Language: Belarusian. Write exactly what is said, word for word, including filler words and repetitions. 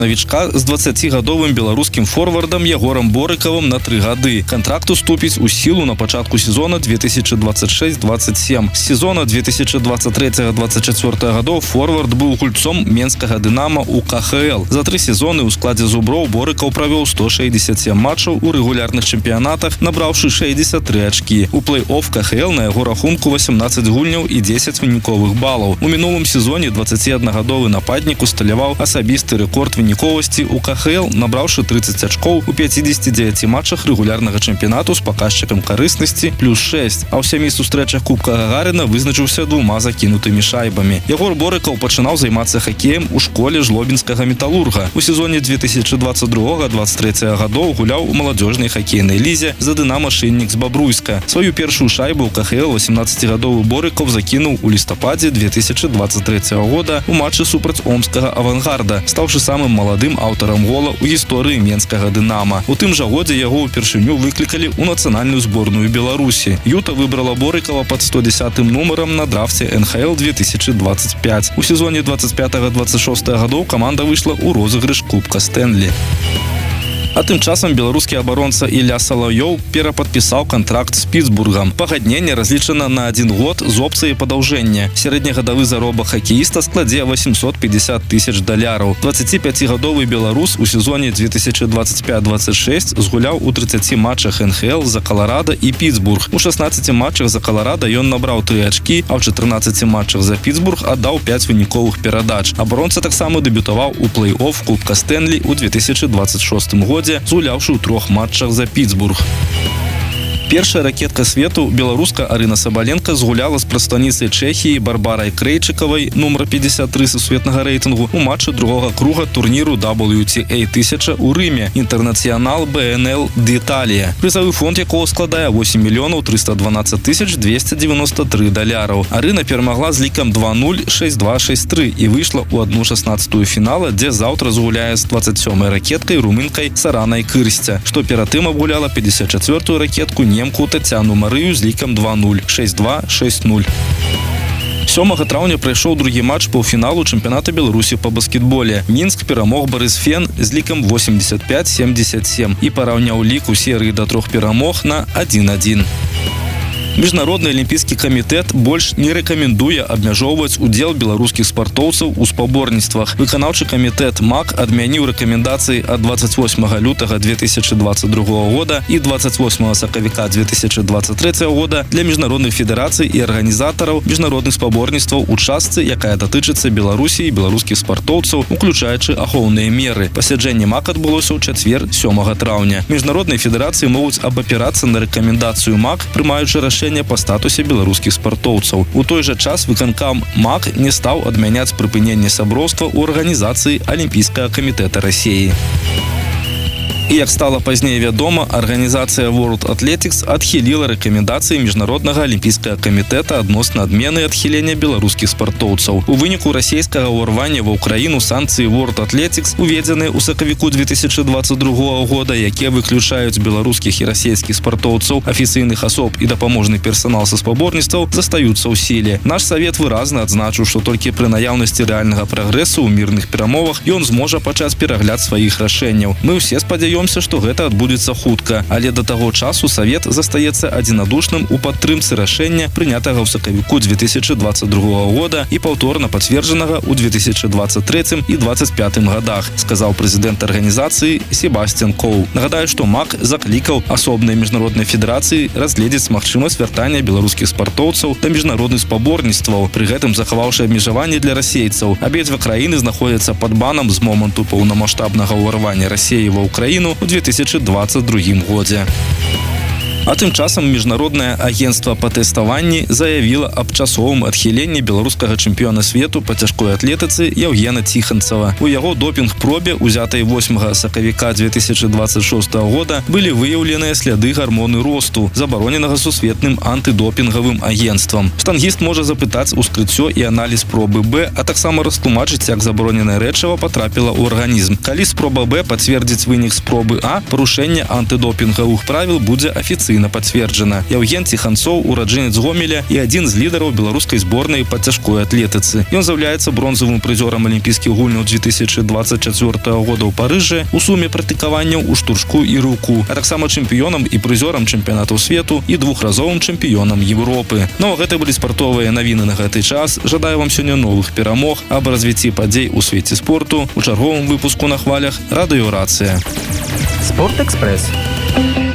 Новичка з дваццацігадовым беларускім форвардам Ягорам Борыкавым на тры гады. Контракт уступіць у сілу на пачатку сезона две тысячи двадцать шесть двадцать семь. С сезона две тысячи двадцать три двадцать четыре годов форвард быў гульцом Менскага Дынама у ка ха эл. За тры сезоны ў складзе зуброў Борыкаў правёў сто шэсцьдзесят сем матчаў у рэгулярных чэмпіянатах, набраўшы шэсцьдзесят тры ачкі. У плэй-офф ка ха эл на яго рахунку восемнадцать гульняў і дзесяць выніковых балаў. У мінулым сезоне дваццаціаднагадовы нападнік усталяваў асабісты рэкорд выніковасці у ка ха эл, набраўшы тридцать ачкоў у пяцідзесяці дзевяці матчах рэгулярнага чэмпіянату з паказчыкам карыснасці плюс шэсць, а ў сямі сустрэчах Кубка Гагарына вызначыўся двума закінутымі шайбамі. Ягор Борыкаў пачынаў займацца хакеем у школе жлобінскага металурга. У сезоне две тысячи двадцать два двадцать три гадоў гуляў у маладзёжнай хакейнай лізе за Дынама Шыннік з Бабруйска. Сваю першую шайбу ў ка ха эл восемнадцацігадовы Борыкаў закінуў у лістападзе две тысячи двадцать трэцяга года у матчы супраць омскага Авангарда, стаўшы самым маладым аўтарам гола ў гісторыі Менскага Дынама. У тым жа годзе яго ўпершыню выклікалі ў нацыянальную зборную Беларусі. Юта выбрала Борыкава пад сто дзесятым нумарам на драфце эн ха эл две тысячи двадцать пять. У сезоне двадцать пятого двадцать шестого годов команда выйшла ў розыгрыш Кубка Стэнлі. А тым часам беларускі абаронца Ілля Салаўёў перападпісаў контракт з Пітсбургам. Пагадненне разлічана на один год з опцыяй падаўжэння. Сярэднегадавы заробак хакеіста складзе восемьсот пятьдесят тысяч даляраў. дваццаціпяцігадовы беларус у сезоне две тысячи двадцать пять двадцать шесть згуляў у тридцати матчах эн ха эл за Каларада і Пітсбург. У шестнадцати матчах за Каларада ён набраў тры ачкі, а ў чатырнаццаці матчах за Пітсбург аддаў пять выніковых перадач. Абаронца таксама дэбютаваў у плэй-офф Кубка Стэнлі ў две тысячи двадцать шостым годзе, згуляўшы ў трох матчах за Пітсбург. Першая ракетка свету, беларуска Арына Сабаленко, згуляла з прадстаўніцай Чэхіі Барбарай Крэйчыкавай, нумар пятьдесят три сусветнага рэйтынгу, у матчы другога круга турніру дабл ю ти эй тысяча ў Рыме, інтэрнацыянал бэ эн эл d'Italia, прызавы фонд якого складае восемь мільёнаў трыста дванаццаць тысяч двести девяносто три даляраў. Арына перамагла з лікам два нуль шесть два шесть три і выйшла ў одну шаснаццатую фінала, дзе заўтра згуляе з двадцать сёмай ракеткай румынкай Саранай Кырсця, што перад тым абгуляла пятьдесят четвёртую ракетку немку Тацяну Марыю з лікам два нуль шесть два шесть нуль. сёмага траўня прайшоў другі матч паўфіналу чэмпіяната Беларусі па баскетболе. Мінск перамог Барысфен з лікам восемьдесят пять семьдесят семь і параўняў лік у серыі да трох перамог на один один. Міжнародны алімпійскі камітэт больш не рэкамендуе абмяжоўваць удзел беларускіх спартоўцаў у спаборніцтвах. Выканаўчы камітэт МАК адмяніў рэкамендацыі ад двадцать восьмага лютага две тысячи двадцать другого года і двадцать восьмага сакавіка две тысячи двадцать трэцяга года для міжнародных федэрацый і арганізатараў міжнародных спаборніцтваў у частцы, якая датычыцца Беларусі і беларускіх спартоўцаў, уключаючы ахоўныя меры. Пасяджэнне МАК адбылося ў чацвер сёмага траўня. Міжнародныя федэрацыі могуць абапірацца на рэкамендацыю МАК, прымаючы рашэнне па статусе беларускіх спартоўцаў. У той жа час выканкам МАК не стаў адмяняць прыпыненне сяброўства ў арганізацыі Алімпійскага камітэта Расіі. І як стала пазней вядома, арганізацыя World Athletics адхіліла рэкамендацыі міжнароднага алімпійскага камітэта адносна адмены адхілення беларускіх спартоўцаў. У выніку расійскага ўварвання ва ўкраіну санкцыі World Athletics, уведзеныя ў сакавіку две тысячи двадцать другого года, якія выключаюць беларускіх і расійскіх спартоўцаў, афіцыйных асоб і дапаможны персанал са спаборніцтваў, застаюцца ў сіле. Наш савет выразна адзначыў, што толькі пры наяўнасці рэальнага прагрэсу ў мірных перамовах ён зможа пачаць перагляд сваіх рашэнняў. Мы ўсе спадзяёмся, што гэта адбудзецца хутка, але да таго часу савет застаецца адзінадушным у падтрымцы рашэння, прынятага ў сакавіку две тысячи двадцать другого года і паўторна пацверджанага ў две тысячи двадцать трэцім і двадцать пятым годах, сказаў прэзідэнт арганізацыі Себасцьян Коу. Нагадаю, што МАК заклікаў асобныя міжнародныя федэрацыі разгледзець магчымасць вяртання беларускіх спартоўцаў да міжнародных спаборніцтваў, пры гэтым захаваўшы абмежаванні для расейцаў. Абедзве краіны знаходзяцца пад банам з моманту паўнамаштабнага ўварвання Расіі ва ўкраіну у две тысячи двадцать другім годзе. А тым часам міжнароднае агенцтва па тэставанні заявіла аб часовым адхіленні беларускага чэмпіёна свету па цяжкой атлетыцы Яўгена Ціханцава. У яго допінг-пробе, узятай восьмага сакавіка две тысячи двадцать шостого года, былі выяўленыя сляды гармоны росту, забароненага сусветным антыдопінгавым агенцтвам. Штангіст можа запытаць ускрыццё і аналіз пробы Б, а таксама растлумачыць, як забароненае рэчыва патрапіла ў арганізм. Калі спроба Б пацвердзіць вынік спробы А, парушэнне антыдопінгавых правіл будзе афіцыйным афіцыйна пацверджана. Яўген Ціханцоў, ураджэнец Гомеля і адзін з лідараў беларускай зборнай па цяжкой атлетыцы. Ён з'яўляецца бронзавым прызёрам алімпійскіх гульняў две тысячи двадцать чатвёртага года ў Парыжы у суме практыкаванняў у штуршку і руку, а таксама чэмпіёнам і прызёрам чэмпіянатаў свету і двухразовым чэмпіёнам Европы. Ну а гэта былі спартовыя навіны на гэты час. Жадаю вам сёння новых перамог, аб развіцці падзей у свеце спорту у чарговым выпуску на хвалях Радыё Рацыя. Спорт Экспресс.